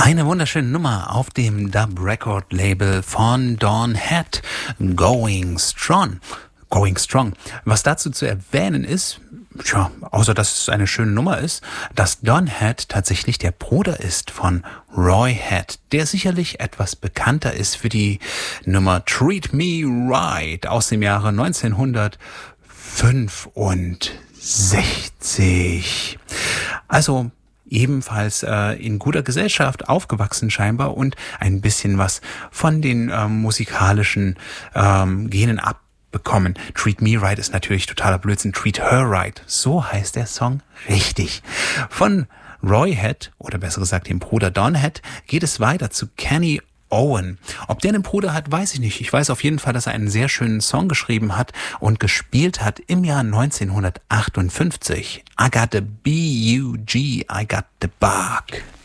Eine wunderschöne Nummer auf dem Dub-Record-Label von Don Head, Going Strong. Going Strong. Was dazu zu erwähnen ist, außer dass es eine schöne Nummer ist, dass Don Head tatsächlich der Bruder ist von Roy Head, der sicherlich etwas bekannter ist für die Nummer Treat Me Right aus dem Jahre 1965. Also ebenfalls in guter Gesellschaft aufgewachsen scheinbar und ein bisschen was von den musikalischen Genen abbekommen. Treat Me Right ist natürlich totaler Blödsinn. Treat Her Right, so heißt der Song richtig. Von Roy Head, oder besser gesagt dem Bruder Don Head, geht es weiter zu Kenny Owen. Ob der einen Bruder hat, weiß ich nicht. Ich weiß auf jeden Fall, dass er einen sehr schönen Song geschrieben hat und gespielt hat im Jahr 1958. I got the B-U-G, I got the bug.